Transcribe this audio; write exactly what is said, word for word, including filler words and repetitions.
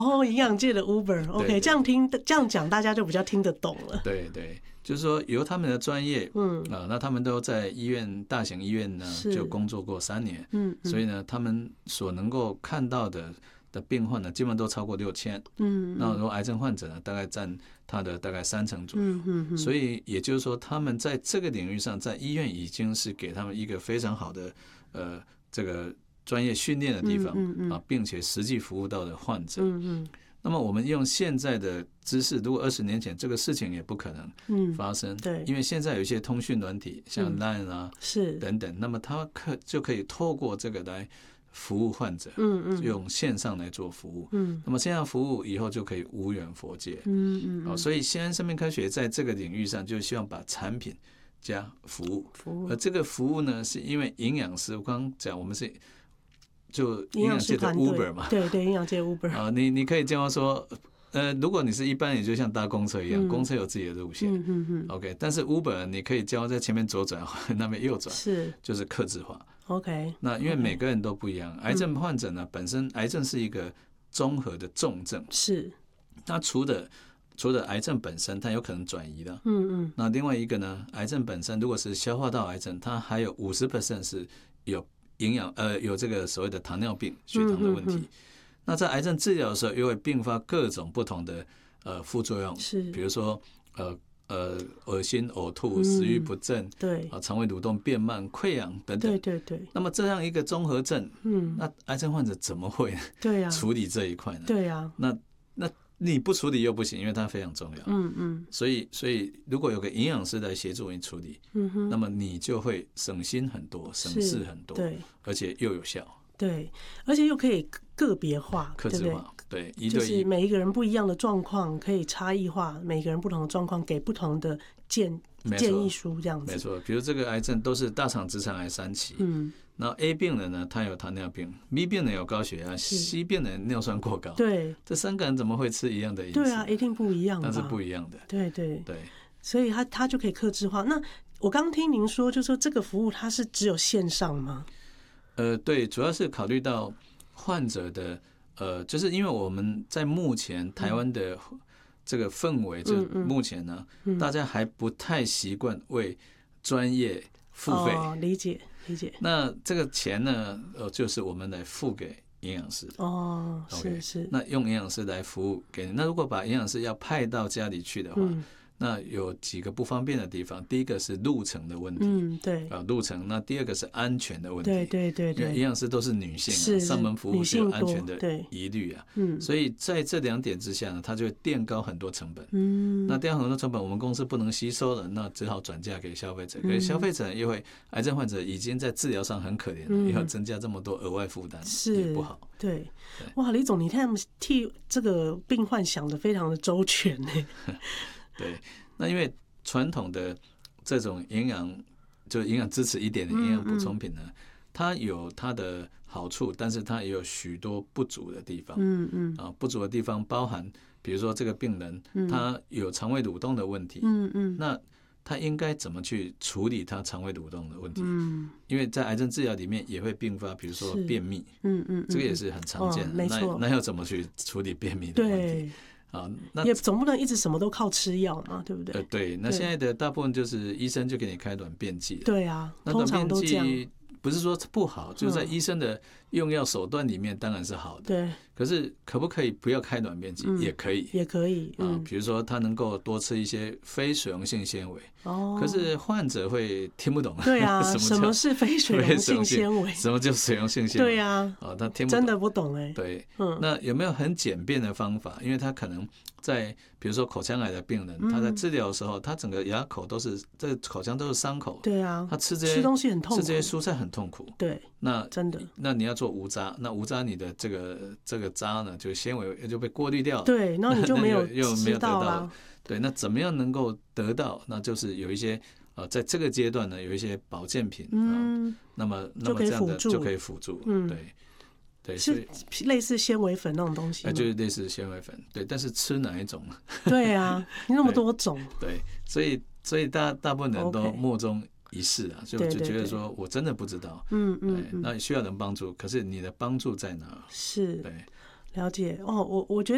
哦，营养界的 Uber，OK，、okay, 这样听这样讲，大家就比较听得懂了。 对对，就是说由他们的专业，嗯啊、呃，那他们都在医院大型医院呢就工作过三年，嗯，所以呢，他们所能够看到的的病患呢，基本上都超过六千，嗯，那如果癌症患者呢，大概占他的大概三成左右，嗯嗯嗯，所以也就是说，他们在这个领域上，在医院已经是给他们一个非常好的呃这个专业训练的地方，嗯嗯嗯啊，并且实际服务到的患者，嗯嗯。那么我们用现在的知识，如果二十年前这个事情也不可能发生，嗯、对，因为现在有一些通讯软体，像 Line 啊，是、嗯、等等，那么它可就可以透过这个来服务患者，嗯嗯，用线上来做服务，嗯，那么线上服务以后就可以无远弗届，嗯嗯，好，所以现在生命科学在这个领域上就希望把产品加服务，服务，而这个服务呢，是因为营养师，我刚刚讲我们是。就营养界的 Uber 嘛， 对对，营养界 Uber 啊，你你可以这样说，呃，如果你是一般，也就像搭公车一样，嗯、公车有自己的路线，嗯嗯嗯 ，OK， 但是 Uber 你可以叫在前面左转，那边右转，是，就是客制化 ，OK， 那因为每个人都不一样，癌症患者呢，本身癌症是一个综合的重症，是，那除了除了癌症本身，它有可能转移的，嗯嗯，那另外一个呢，癌症本身如果是消化道癌症，它还有 百分之五十 是有。营养呃有这个所谓的糖尿病血糖的问题，嗯嗯嗯，那在癌症治疗的时候又会并发各种不同的呃副作用，是比如说呃呃恶心、呕吐、食欲不振，嗯、对啊，肠胃蠕动变慢、溃疡等等，对对对。那么这样一个综合症，嗯，那癌症患者怎么会对啊处理这一块呢？对啊，那那。你不处理又不行，因为它非常重要。嗯嗯，所以所以如果有个营养师来协助你处理，嗯哼，那么你就会省心很多，省事很多，对，而且又有效。对，而且又可以个别化、客制化，对，一对一，就是每一个人不一样的状况可以差异化，每个人不同的状况给不同的建建议书这样子。没错，比如这个癌症都是大肠直肠癌三期，嗯。那 A 病人呢，他有糖尿病 ；B 病人有高血压 ；C 病人尿酸过高。对，这三个人怎么会吃一样的饮食？对啊，一定不一样吧，那是不一样的。对对对，所以他他就可以客制化。那我刚听您说，就说这个服务它是只有线上吗？呃，对，主要是考虑到患者的呃，就是因为我们在目前台湾的这个氛围，就目前呢，嗯嗯、大家还不太习惯为专业付费。哦，理解。理解。那这个钱呢，呃，就是我们来付给营养师。哦， okay, 是是。那用营养师来服务给你。那如果把营养师要派到家里去的话，嗯、那有几个不方便的地方。第一个是路程的问题，嗯，对，啊，路程。那第二个是安全的问题，对对对对。因为营养师都是女性、啊，是是上门服务是有安全的疑虑啊。嗯，所以在这两点之下呢，它就会垫高很多成本。嗯，那垫高很多成本，我们公司不能吸收了，那只好转嫁给消费者。可是消费者因为癌症患者已经在治疗上很可怜了，嗯、要增加这么多额外负担也不好。对，对哇，李总，你看替这个病患想得非常的周全呢。对，那因为传统的这种营养，就营养支持一点的营养补充品呢，嗯嗯，它有它的好处，但是它也有许多不足的地方。嗯嗯，啊，不足的地方包含，比如说这个病人他有肠胃蠕动的问题，嗯嗯，那他应该怎么去处理他肠胃蠕动的问题？嗯，因为在癌症治疗里面也会并发，比如说便秘，嗯 嗯, 嗯，这个也是很常见的。哦、没错，那那要怎么去处理便秘的问题？啊，那也总不能一直什么都靠吃药嘛，对不对？呃，对，那现在的大部分就是医生就给你开短便剂。对啊，那短便剂不是说不好，就是在医生的用药手段里面当然是好的。对，可是可不可以不要开短便剂？也可以，也可以啊。比如说他能够多吃一些非水溶性纤维。哦，可是患者会听不懂。对啊，什么是非水溶性纤维？什么叫水溶性纤维？对啊，啊，他听不懂，真的不懂哎。对，嗯，那有没有很简便的方法？因为他可能在比如说口腔癌的病人，他在治疗的时候，他整个牙口都是这口腔都是伤口。对啊，他吃这些吃东西很痛苦，吃这些蔬菜很痛苦。对，那真的，那你要做无渣，那无渣你的这个这个渣呢，就纤维就被过滤掉。对，然后你就没有又没有得到。对，那怎么样能够得到？那就是有一些呃，在这个阶段呢，有一些保健品，嗯，那么那么这样的就可以辅助，嗯，对。对，是类似纤维粉那种东西吗？就是类似纤维粉，对。但是吃哪一种？对啊，那么多种。对，所以所以大大部分人都莫衷一是啊，就就觉得说我真的不知道，嗯嗯，那需要人帮助，可是你的帮助在哪？是，对，了解哦。我我觉得。